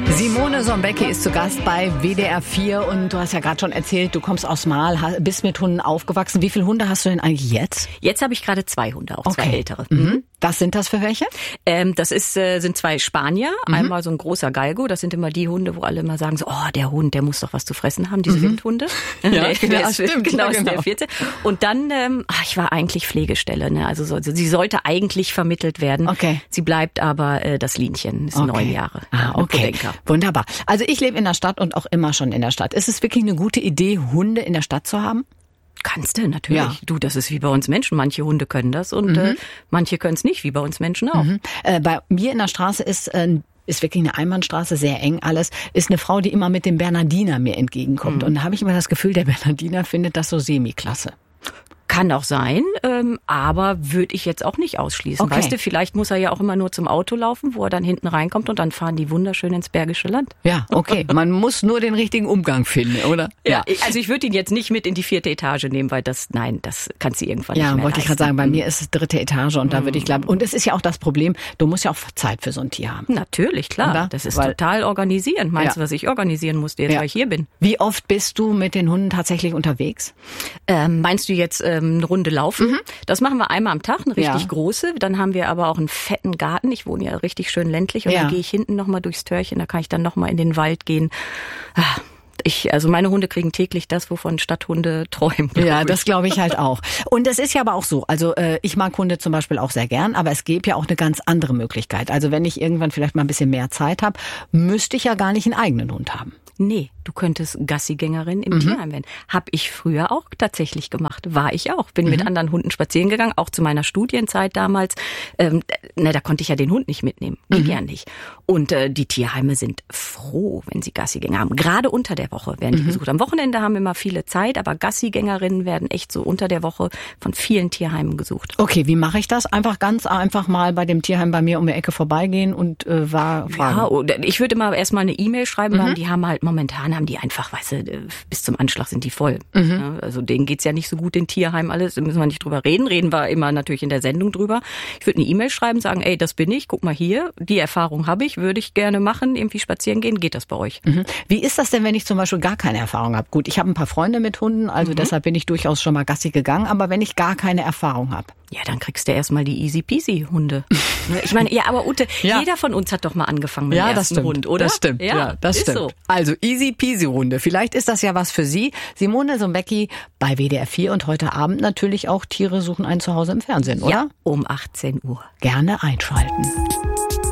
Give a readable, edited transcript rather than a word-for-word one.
Simone Sonbecki ist zu Gast bei WDR 4 und du hast ja gerade schon erzählt, du kommst aus Marl, bist mit Hunden aufgewachsen. Wie viele Hunde hast du denn eigentlich jetzt? Jetzt habe ich gerade 2 Hunde, auch 2 ältere. Mhm. Was sind das für welche? Das sind 2 Spanier, einmal so ein großer Galgo, das sind immer die Hunde, wo alle immer sagen so, oh, der Hund, der muss doch was zu fressen haben, diese Windhunde. Ja, stimmt. Genau, ist der 4. Und dann, ich war eigentlich Pflegestelle, ne? Also sie sollte eigentlich vermittelt werden. Okay. Sie bleibt aber das Lienchen, ist 9 Jahre. Okay, wunderbar. Also ich lebe in der Stadt und auch immer schon in der Stadt. Ist es wirklich eine gute Idee, Hunde in der Stadt zu haben? Kannst du, natürlich. Ja. Du, das ist wie bei uns Menschen. Manche Hunde können das und manche können es nicht, wie bei uns Menschen auch. Bei mir in der Straße ist wirklich eine Einbahnstraße, sehr eng alles, ist eine Frau, die immer mit dem Bernardiner mir entgegenkommt. Und da habe ich immer das Gefühl, der Bernardiner findet das so semi-klasse. Kann auch sein, aber würde ich jetzt auch nicht ausschließen. Okay. Weißt du, vielleicht muss er ja auch immer nur zum Auto laufen, wo er dann hinten reinkommt und dann fahren die wunderschön ins Bergische Land. Ja, okay. Man muss nur den richtigen Umgang finden, oder? Ja. Also ich würde ihn jetzt nicht mit in die 4. Etage nehmen, weil das kannst du irgendwann nicht mehr Ja, wollte ich gerade sagen, bei mir ist es 3. Etage und da würde ich glauben. Und es ist ja auch das Problem, du musst ja auch Zeit für so ein Tier haben. Natürlich, klar. Oder? Das ist total organisierend. Meinst du, was ich organisieren musste, jetzt weil ich hier bin? Wie oft bist du mit den Hunden tatsächlich unterwegs? Meinst du jetzt eine Runde laufen? Das machen wir einmal am Tag, eine richtig große. Dann haben wir aber auch einen fetten Garten. Ich wohne ja richtig schön ländlich und dann gehe ich hinten nochmal durchs Törchen. Da kann ich dann nochmal in den Wald gehen. Also meine Hunde kriegen täglich das, wovon Stadthunde träumen. Ja, das glaube ich halt auch. Und es ist ja aber auch so, also ich mag Hunde zum Beispiel auch sehr gern, aber es gäbe ja auch eine ganz andere Möglichkeit. Also wenn ich irgendwann vielleicht mal ein bisschen mehr Zeit habe, müsste ich ja gar nicht einen eigenen Hund haben. Nee, du könntest Gassigängerin im Tierheim werden. Hab ich früher auch tatsächlich gemacht. War ich auch. Bin mit anderen Hunden spazieren gegangen, auch zu meiner Studienzeit damals. Da konnte ich ja den Hund nicht mitnehmen. Ging ja nicht. Und die Tierheime sind froh, wenn sie Gassigänger haben. Gerade unter der Woche werden die besucht. Am Wochenende haben immer viele Zeit, aber Gassigängerinnen werden echt so unter der Woche von vielen Tierheimen gesucht. Okay, wie mache ich das? Ganz einfach mal bei dem Tierheim bei mir um die Ecke vorbeigehen und fragen. Ja, ich würde immer erstmal eine E-Mail schreiben, weil die haben halt momentan die einfach, weißt du, bis zum Anschlag sind die voll. Ja, also denen geht's ja nicht so gut, den Tierheim alles, da müssen wir nicht drüber reden. Reden wir immer natürlich in der Sendung drüber. Ich würde eine E-Mail schreiben, sagen, ey, das bin ich, guck mal hier, die Erfahrung habe ich, würde ich gerne machen, irgendwie spazieren gehen, geht das bei euch? Wie ist das denn, wenn ich zum Beispiel gar keine Erfahrung habe? Gut, ich habe ein paar Freunde mit Hunden, also deshalb bin ich durchaus schon mal Gassi gegangen, aber wenn ich gar keine Erfahrung habe? Ja, dann kriegst du erstmal die Easy-Peasy-Hunde. Ich meine, ja, aber Ute, jeder von uns hat doch mal angefangen mit dem ersten Hund, oder? Das stimmt, ja, das stimmt. So. Also Easy-Peasy-Hunde, vielleicht ist das ja was für Sie. Simone Sonbecki bei WDR 4 und heute Abend natürlich auch Tiere suchen ein Zuhause im Fernsehen, oder? Ja, um 18 Uhr. Gerne einschalten.